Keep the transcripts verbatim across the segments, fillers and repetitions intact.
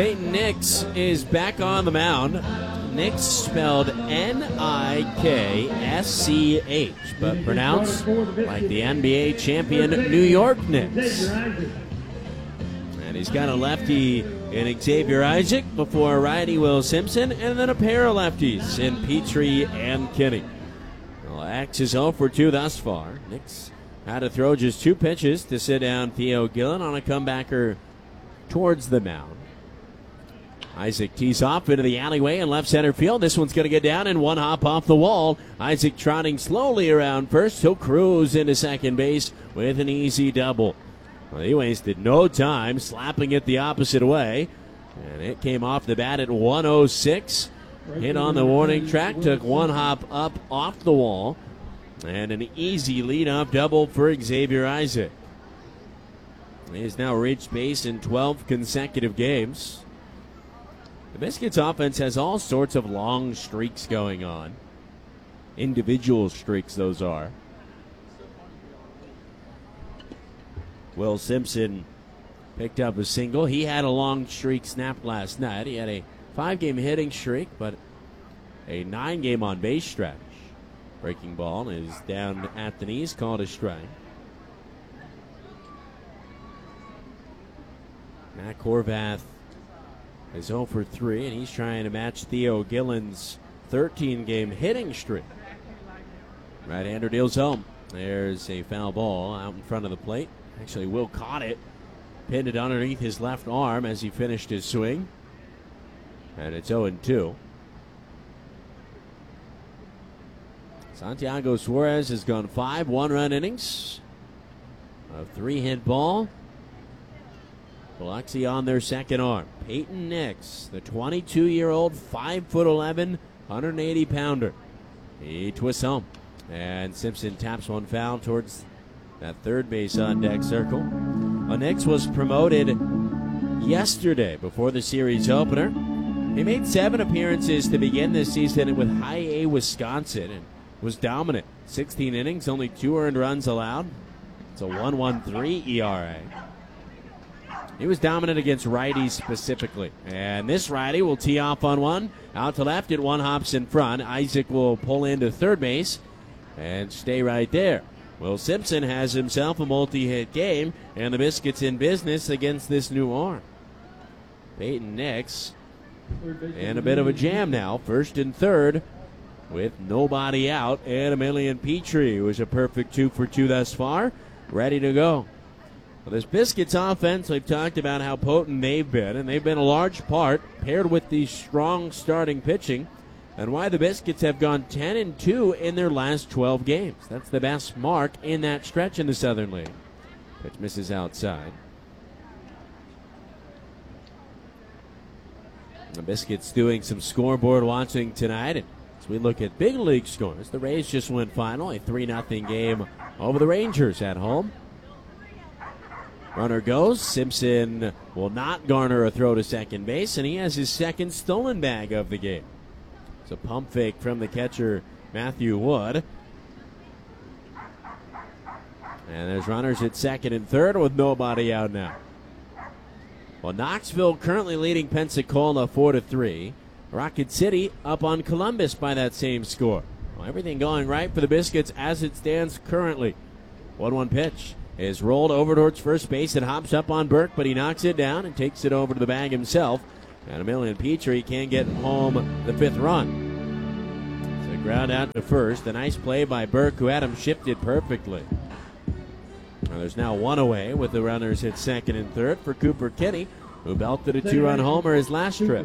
Peyton Nix is back on the mound. Nix spelled N I K S C H, but pronounced like the N B A champion New York Knicks. And he's got a lefty in Xavier Isaac, before a righty Will Simpson, and then a pair of lefties in Petrie and Kinney. Well, X is oh for two thus far. Nix had to throw just two pitches to sit down Theo Gillen on a comebacker towards the mound. Isaac tees off into the alleyway in left center field. This one's going to get down and one hop off the wall. Isaac trotting slowly around first. He'll cruise into second base with an easy double. Well, he wasted no time slapping it the opposite way. And it came off the bat at one oh six. Hit on the warning track. Took one hop up off the wall. And an easy leadoff double for Xavier Isaac. He has now reached base in twelve consecutive games. The Biscuits offense has all sorts of long streaks going on. Individual streaks, those are. Will Simpson picked up a single. He had a long streak snapped last night. He had a five-game hitting streak, but a nine-game on-base stretch. Breaking ball is down at the knees, called a strike. Matt Horvath is oh for three, and he's trying to match Theo Gillen's thirteen-game hitting streak. Right-hander deals home. There's a foul ball out in front of the plate. Actually, Will caught it, pinned it underneath his left arm as he finished his swing. And it's oh and two. Santiago Suarez has gone five one-run innings. A three-hit ball. Biloxi on their second arm. Peyton Nix, the twenty-two-year-old, five foot eleven, one eighty pounder. He twists home. And Simpson taps one foul towards that third base on deck circle. Well, Nix was promoted yesterday before the series opener. He made seven appearances to begin this season with High A Wisconsin and was dominant. sixteen innings, only two earned runs allowed. It's a one one three E R A. He was dominant against righties specifically. And this righty will tee off on one. Out to left, it one hops in front. Isaac will pull into third base and stay right there. Will Simpson has himself a multi-hit game, and the Biscuits in business against this new arm. Peyton Nix in a bit of a jam now. First and third with nobody out. And Emilian Petrie, who is a perfect two for two thus far, ready to go. Well, this Biscuits offense, we've talked about how potent they've been, and they've been a large part, paired with the strong starting pitching, and why the Biscuits have gone ten and two in their last twelve games. That's the best mark in that stretch in the Southern League. Pitch misses outside. The Biscuits doing some scoreboard watching tonight, and as we look at big league scores, the Rays just went final, a three nothing game over the Rangers at home. Runner goes. Simpson will not garner a throw to second base, and he has his second stolen bag of the game. It's a pump fake from the catcher, Matthew Wood. And there's runners at second and third with nobody out now. Well, Knoxville currently leading Pensacola four to three. Rocket City up on Columbus by that same score. Well, everything going right for the Biscuits as it stands currently. one one pitch is rolled over towards first base. It hops up on Burke, but he knocks it down and takes it over to the bag himself. And Emilian Petrie can't get home the fifth run. It's a ground out to first. A nice play by Burke, who had him shifted perfectly. Now there's now one away with the runners at second and third for Cooper Kinney, who belted a two-run homer his last trip.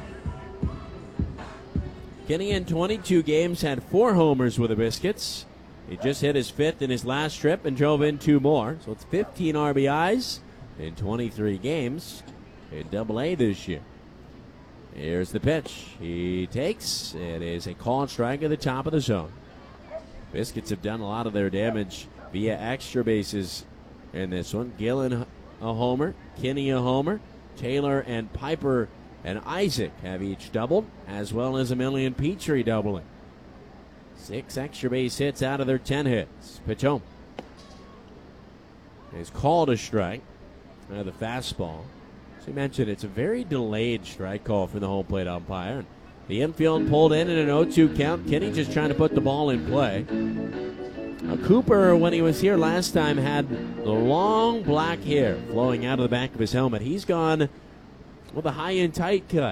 Kinney in twenty-two games had four homers with the Biscuits. He just hit his fifth in his last trip and drove in two more. So it's fifteen R B Is in twenty-three games in Double A this year. Here's the pitch. He takes. It is a called strike at the top of the zone. Biscuits have done a lot of their damage via extra bases in this one. Gillen a homer, Kinney a homer, Taylor and Piper and Isaac have each doubled, as well as Emilian Petrie doubling. Six extra base hits out of their ten hits. Pitch home. It's called a strike. Now the fastball. As you mentioned, it's a very delayed strike call from the home plate umpire. The infield pulled in in an oh two count. Kinney just trying to put the ball in play. Now, Cooper, when he was here last time, had the long black hair flowing out of the back of his helmet. He's gone with a high and tight cut.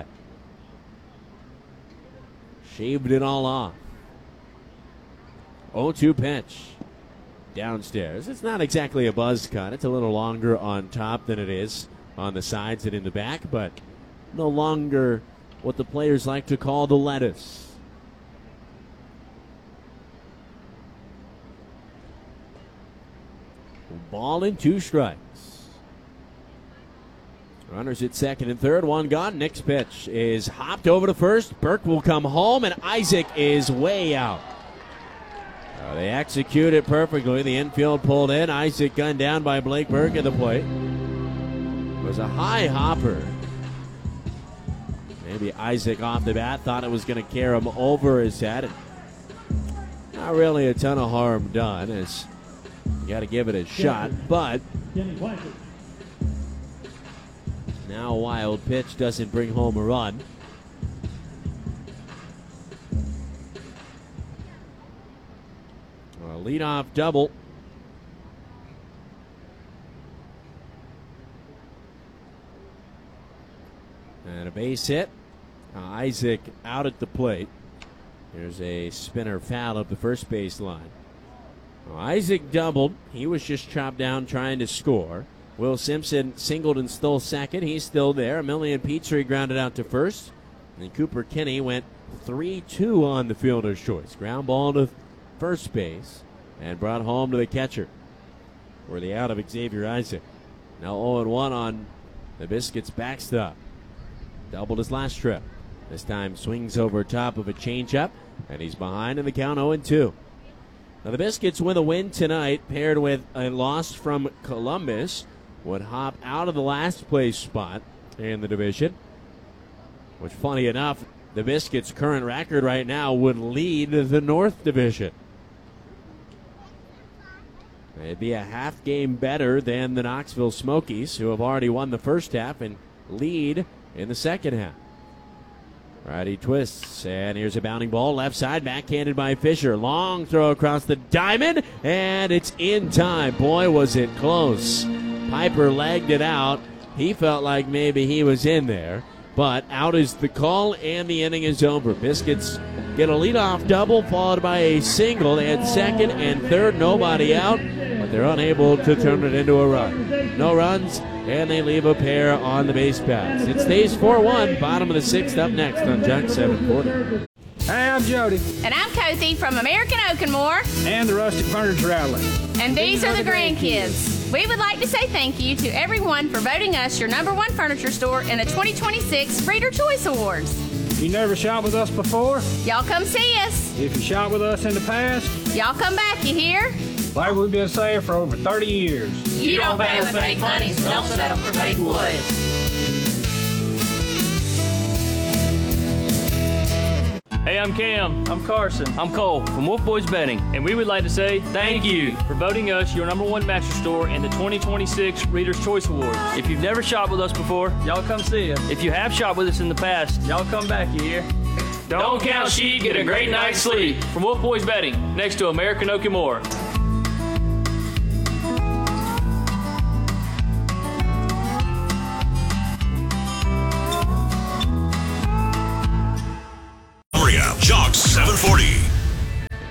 Shaved it all off. oh two pitch. Downstairs. It's not exactly a buzz cut. It's a little longer on top than it is on the sides and in the back, but no longer what the players like to call the lettuce. Ball and two strikes. Runners at second and third, one gone. Next pitch is hopped over to first. Burke will come home, and Isaac is way out. Uh, they execute it perfectly. The infield pulled in. Isaac gunned down by Blake Burke at the plate. It was a high hopper. Maybe Isaac off the bat thought it was going to carry him over his head. Not really a ton of harm done, as you got to give it a shot, but now a wild pitch doesn't bring home a run. A leadoff double. And a base hit. Uh, Isaac out at the plate. There's a spinner foul up the first base line. Well, Isaac doubled. He was just chopped down trying to score. Will Simpson singled and stole second. He's still there. Emilian Petrie grounded out to first. And Cooper Kinney went three two on the fielder's choice. Ground ball to first base and brought home to the catcher for the out of Xavier Isaac. Now oh and one on the Biscuits backstop. Doubled his last trip. This time swings over top of a changeup, and he's behind in the count oh and two. Now the Biscuits with a win tonight, paired with a loss from Columbus, would hop out of the last place spot in the division, which, funny enough, the Biscuits' current record right now would lead the North Division. It'd be a half game better than the Knoxville Smokies, who have already won the first half and lead in the second half. Righty twists, and here's a bounding ball left side, backhanded by Fisher. Long throw across the diamond, and it's in time. Boy, was it close. Piper legged it out. He felt like maybe he was in there, but out is the call, and the inning is over. Biscuits get a leadoff double, followed by a single. They had second and third, nobody out, but they're unable to turn it into a run. No runs, and they leave a pair on the base paths. It stays four one, bottom of the sixth, up next on Junk seven forty. Hey, I'm Jody. And I'm Cothie from American Oak and More. And the Rustic Furniture Outlet. And these are the grandkids. We would like to say thank you to everyone for voting us your number one furniture store in the twenty twenty-six Reader Choice Awards. You never shopped with us before? Y'all come see us. If you shopped with us in the past? Y'all come back, you hear? Like we've been saying for over thirty years. You don't pay with fake money, so don't settle for fake wood. Hey, I'm Cam. I'm Carson. I'm Cole from Wolf Boys Betting, and we would like to say thank you for voting us your number one mattress store in the twenty twenty-six Reader's Choice Awards. If you've never shopped with us before, y'all come see us. If you have shopped with us in the past, y'all come back, you hear? Don't, Don't count sheep, get a great night's sleep. From Wolf Boys Betting, next to American Oak and More.